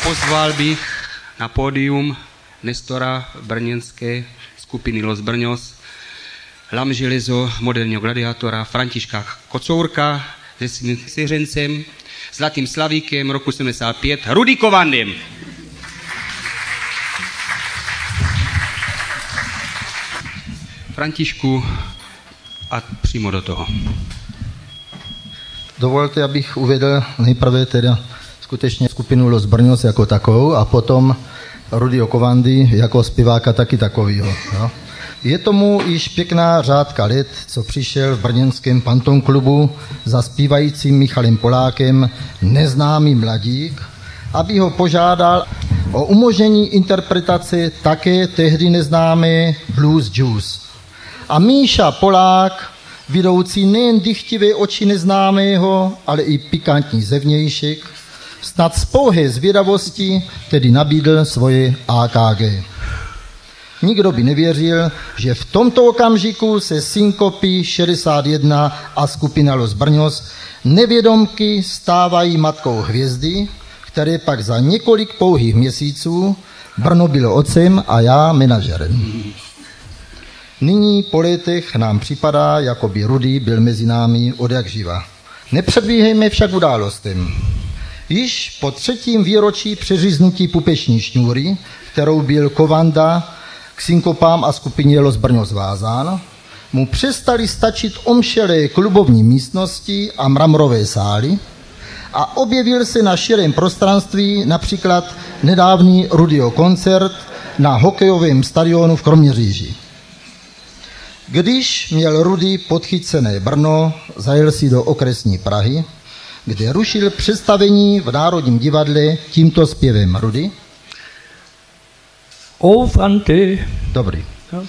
pozval bych na pódium Nestora brněnské skupiny Los Brňos, Lam Železo, moderního gladiátora, Františka Kocourka se svým svěřencem, Zlatým slavíkem roku 75, Rudy Kovandem. Františku, a přímo do toho. Dovolte, abych uvedl nejprve teda skutečně skupinu Los Brňos jako takovou a potom Rudyho Kovandy jako zpěváka taky takovýho. No. Je tomu již pěkná řádka let, co přišel v brněnském Panton klubu za zpívajícím Michalem Polákem neznámý mladík, aby ho požádal o umožnění interpretace také tehdy neznámé Blues Juice. A Míša Polák, vidoucí nejen dychtivé oči neznámého, ale i pikantní zevnějšek, snad z pouhé zvědavosti tedy nabídl svoje AKG. Nikdo by nevěřil, že v tomto okamžiku se Synkopy 61 a skupina Los Brňos nevědomky stávají matkou hvězdy, které pak za několik pouhých měsíců Brno bylo otcem a já manažerem. Nyní po letech nám připadá, jako by Rudy byl mezi námi odjakživa. Nepředbíhejme však událostem. Již po 3. výročí přeříznutí pupeční šňůry, kterou byl Kovanda k Synkopám a skupině Los Brňos vázán, mu přestali stačit omšelé klubovní místnosti a mramorové sály a objevil se na širém prostranství například nedávný Rudyho koncert na hokejovém stadionu v Kroměříži. Když měl Rudy podchycené Brno, zajel si do okresní Prahy, kde rušil představení v Národním divadle tímto zpěvem. Rudy? O Franty. Dobrý.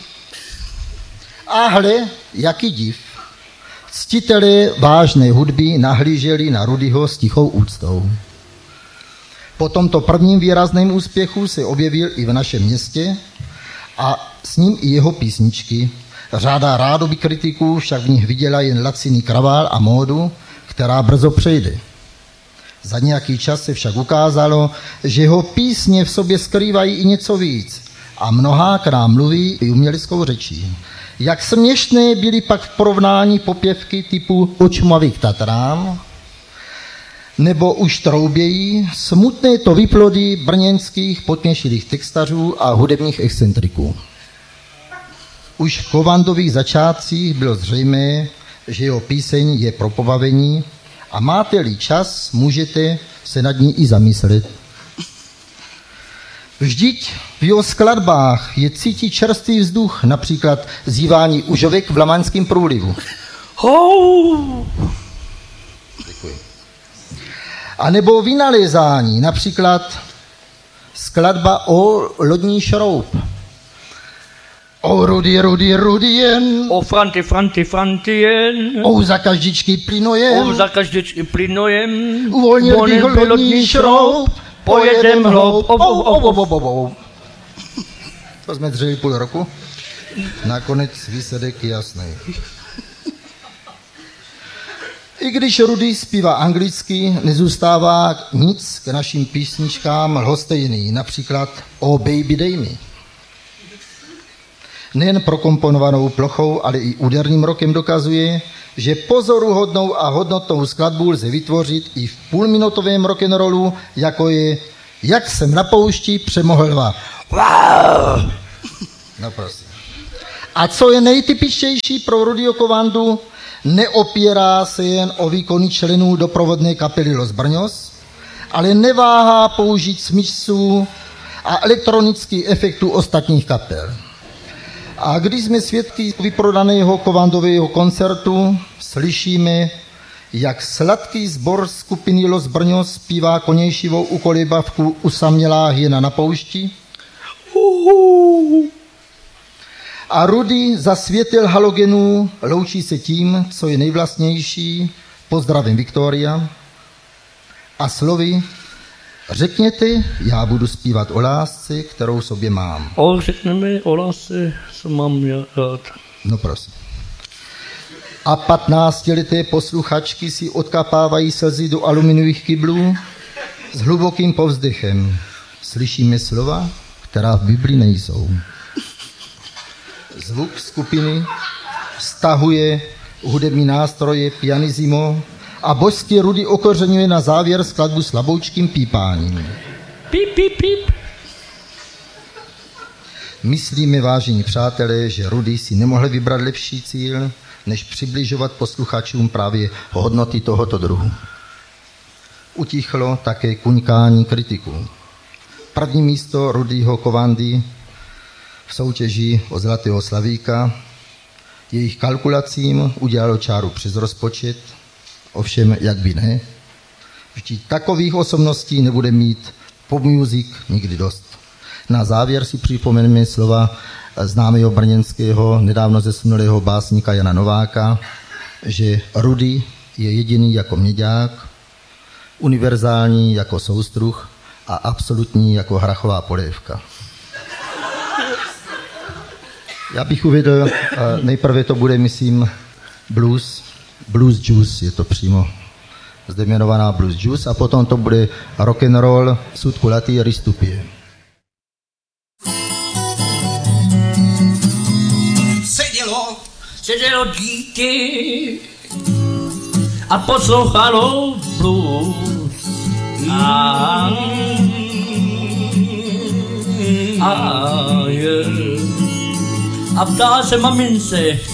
A hle, jaký div. Ctitelé vážné hudby nahlíželi na Rudyho s tichou úctou. Po tomto prvním výrazném úspěchu se objevil i v našem městě a s ním i jeho písničky. Řada rádoby kritiků však v nich viděla jen laciný kravál a módu, která brzo přejde. Za nějaký čas se však ukázalo, že jeho písně v sobě skrývají i něco víc a mnohá k nám mluví i uměleckou řečí. Jak směšné byly pak v porovnání popěvky typu Očmavých Tatrám, nebo už troubějí smutné to výplody brněnských potměšilých textařů a hudebních excentriků. Už v Kovandových začátcích bylo zřejmé, že jeho píseň je pro pobavení a máte-li čas, můžete se nad ní i zamyslet. Vždyť v jeho skladbách je cítit čerstvý vzduch, například zívání užovek v Lamaňském průlivu. Děkuji. A nebo vynalézání, například skladba o lodní šroub. O Rudy, Rudy, Rudy jen. O Franty, Franty, Franty jen. O za každičky plynojem. O za každičky plynojem. Uvolnil bych lodní šroub. Pojedem hloub. To jsme dřeli půl roku. Nakonec výsledek je jasný. I když Rudy zpívá anglicky, nezůstává nic k našim písničkám lhostejný. Například O Baby Dej mi. Nejen prokomponovanou plochou, ale i úderným rokem dokazuje, že pozoruhodnou a hodnotnou skladbu lze vytvořit i v půlminutovém rock'n'rollu, jako je Jak jsem na poušti přemohl lva. Wow! No prosím. A co je nejtypičtější pro Rudyho Kovandu, neopírá se jen o výkony členů doprovodné kapely Los Brňos, ale neváhá použít smyčců a elektronických efektů ostatních kapel. A když jsme svědky vyprodaného Kovandového koncertu, slyšíme, jak sladký sbor skupiny Los Brňos zpívá konějšivou ukolébavku Usamělá hyena na poušti. A Rudy za světel halogenů loučí se tím, co je nejvlastnější, pozdravím Viktoria, a slovy řekněte, já budu zpívat o lásce, kterou sobě mám. Řekneme o lásce, co mám rád. No prosím. A 15leté posluchačky si odkapávají slzy do aluminiových kyblů s hlubokým povzdechem. slyšíme slova, která v Biblii nejsou. Zvuk skupiny stahuje hudební nástroje pianissimo a božský Rudy okořeňuje na závěr skladbu slaboučkým pípáním. Píp, píp, píp. Myslíme, vážení přátelé, že Rudy si nemohl vybrat lepší cíl, než přibližovat posluchačům právě hodnoty tohoto druhu. Utichlo také kuňkání kritiků. První místo Rudyho Kovandy v soutěži o Zlatého slavíka jejich kalkulacím udělalo čáru přes rozpočet, ovšem jak by ne. Vždyť takových osobností nebude mít pop music nikdy dost. Na závěr si připomeneme slova známého brněnského, nedávno zesnulého básníka Jana Nováka, že Rudy je jediný jako měďák, univerzální jako soustruh a absolutní jako hrachová polévka. Já bych uvedl, nejprve to bude, myslím, Blues Juice, je to přímo zde jmenovaná Blues Juice, a potom to bude rock and roll Sud kulatý Ristupie. Sedělo dítě a poslouchalo blues. A ptá se mamince,